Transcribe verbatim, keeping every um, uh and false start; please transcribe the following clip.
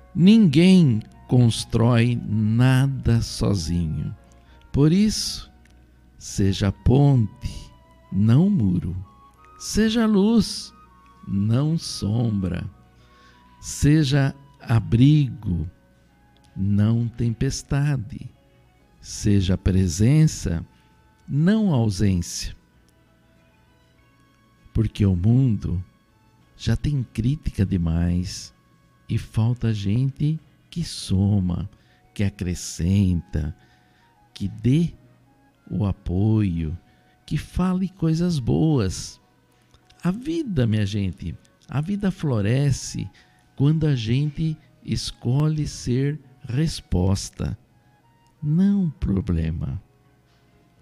Ninguém constrói nada sozinho. Por isso, seja ponte, não muro. Seja luz, não sombra. Seja abrigo, não tempestade. Seja presença, não ausência. Porque o mundo já tem crítica demais e falta gente que soma, que acrescenta, que dê o apoio, que fale coisas boas. A vida, minha gente, a vida floresce quando a gente escolhe ser resposta, não problema.